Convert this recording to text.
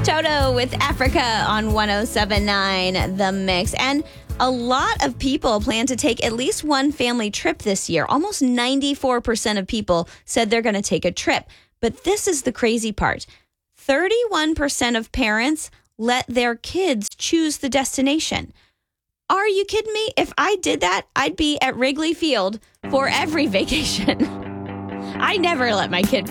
Toto with Africa on 107.9 The Mix. And a lot of people plan to take at least one family trip this year. Almost 94% of people said they're going to take a trip. But this is the crazy part. 31% of parents let their kids choose the destination. Are you kidding me? If I did that, I'd be at Wrigley Field for every vacation. I never let my kid